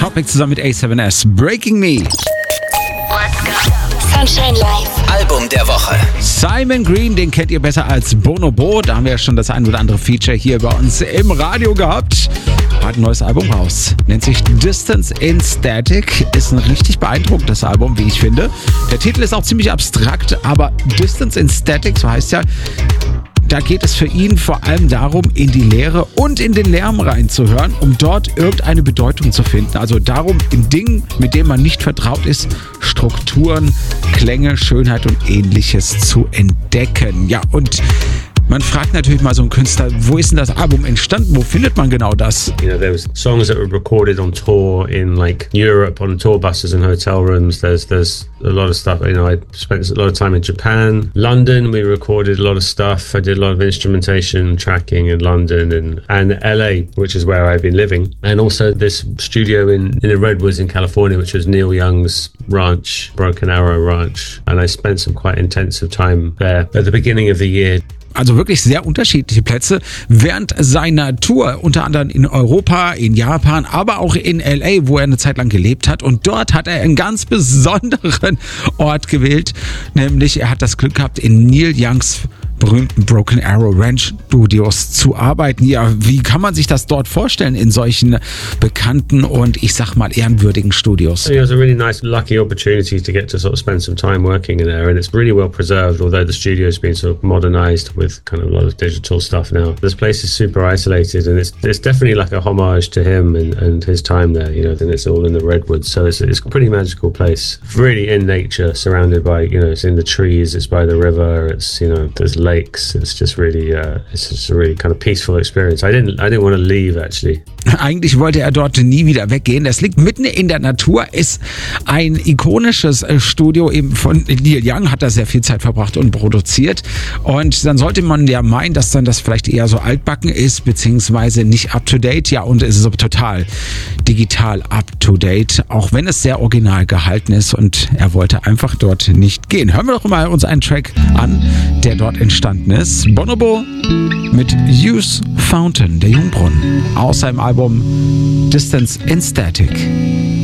Topic zusammen mit A7S. Breaking Me. Let's go. Sunshine Live. Album der Woche. Simon Green, den kennt ihr besser als Bonobo. Da haben wir ja schon das ein oder andere Feature hier bei uns im Radio gehabt. Hat ein neues Album raus. Nennt sich Distance in Static. Ist ein richtig beeindruckendes Album, wie ich finde. Der Titel ist auch ziemlich abstrakt, aber Distance in Static, so heißt ja, da geht es für ihn vor allem darum, in die Leere und in den Lärm reinzuhören, um dort irgendeine Bedeutung zu finden. Also darum, in Dingen, mit denen man nicht vertraut ist, Strukturen, Klänge, Schönheit und Ähnliches zu entdecken. Ja, und man fragt natürlich mal so einen Künstler, wo ist denn das Album entstanden? Wo findet man genau das? You know, there was songs that were recorded on tour in like Europe on tour buses and hotel rooms. There's a lot of stuff. You know, I spent a lot of time in Japan, London. We recorded a lot of stuff. I did a lot of instrumentation tracking in London and LA, which is where I've been living. And also this studio in the Redwoods in California, which was Neil Young's ranch, Broken Arrow Ranch. And I spent some quite intensive time there at the beginning of the year. Also wirklich sehr unterschiedliche Plätze während seiner Tour, unter anderem in Europa, in Japan, aber auch in LA, wo er eine Zeit lang gelebt hat. Und dort hat er einen ganz besonderen Ort gewählt, nämlich er hat das Glück gehabt, in Neil Youngs berühmten Broken Arrow Ranch Studios zu arbeiten. Ja, wie kann man sich das dort vorstellen in solchen bekannten und ich sag mal ehrenwürdigen Studios? It was a really nice, lucky opportunity to get to sort of spend some time working in there, and it's really well preserved, although the studio's been sort of modernized with kind of a lot of digital stuff now. This place is super isolated, and it's definitely like a homage to him and his time there, you know, then it's all in the Redwoods, so it's a pretty magical place, really in nature, surrounded by, you know, it's in the trees, it's by the river, it's, you know, there's lakes. It's just really, it's just a really kind of peaceful experience. I didn't want to leave actually. Eigentlich wollte er dort nie wieder weggehen. Das liegt mitten in der Natur, ist ein ikonisches Studio eben von Neil Young, hat da sehr viel Zeit verbracht und produziert. Und dann sollte man ja meinen, dass dann das vielleicht eher so altbacken ist, beziehungsweise nicht up to date. Ja, und es ist aber total digital up to date, auch wenn es sehr original gehalten ist und er wollte einfach dort nicht gehen. Hören wir doch mal uns einen Track an, der dort entstanden ist. Bonobo mit Use Fountain, der Jungbrunnen, aus seinem Album Distance in Static.